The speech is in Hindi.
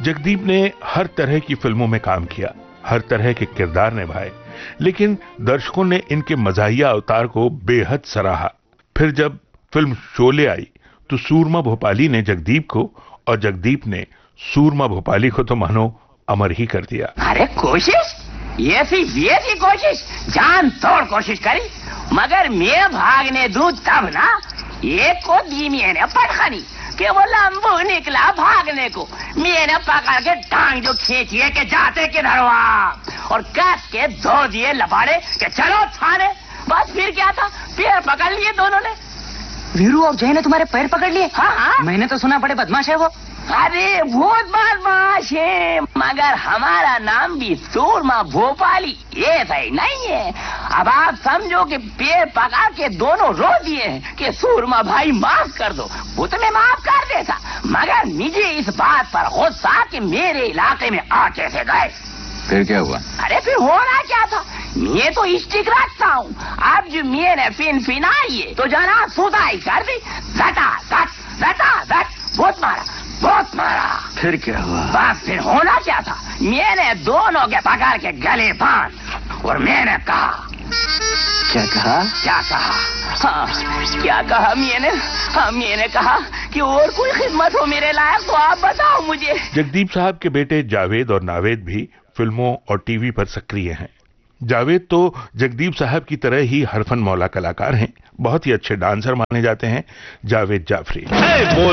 जगदीप ने हर तरह की फिल्मों में काम किया, हर तरह के किरदार निभाए, लेकिन दर्शकों ने इनके मजाहिया अवतार को बेहद सराहा। फिर जब फिल्म शोले आई तो सूरमा भोपाली ने जगदीप को और जगदीप ने सूरमा भोपाली को तो मानो अमर ही कर दिया। अरे कोशिश, ये सी कोशिश, जान तोड़ कोशिश करी, मगर मैं भागने दूं तब ना, एक को दी मैंने पटखनी कि वो लंबू निकला भागने को, मैंने पकड़ के टांग जो खींची है कि जाते किधर वहां, और कस के दो दिए लबाड़े कि चलो थाने। बस फिर क्या था, पैर पकड़ लिए दोनों ने। वीरू और जय ने तुम्हारे पैर पकड़ लिए? हाँ, मैंने तो सुना बड़े बदमाश है वो। अरे बहुत बदमाश है, मगर हमारा नाम भी सूरमा भोपाली ये सही नहीं है। अब आप समझो कि पैर पकड़ के दोनों रो दिए कि सूरमा भाई माफ कर दो, वो तो मैं माफ कर देता, मगर मुझे इस बात पर गुस्सा कि मेरे इलाके में आ कैसे गए। फिर क्या हुआ? अरे फिर होना क्या था, मैं तो स्टिक रखता हूँ, अब जो मैंने फिनाई है तो जना सुधाई कर दी, बहुत मारा। फिर क्या हुआ? बस फिर होना क्या था, मैंने दोनों के पकड़ के गले बांध और मैंने कहा। क्या कहा? क्या कहा मैंने कहा कि और कोई खिदमत हो मेरे लायक तो आप बताओ मुझे। जगदीप साहब के बेटे जावेद और नावेद भी फिल्मों और टीवी पर सक्रिय हैं। जावेद तो जगदीप साहब की तरह ही हरफन मौला कलाकार हैं, बहुत ही अच्छे डांसर माने जाते हैं जावेद जाफरी।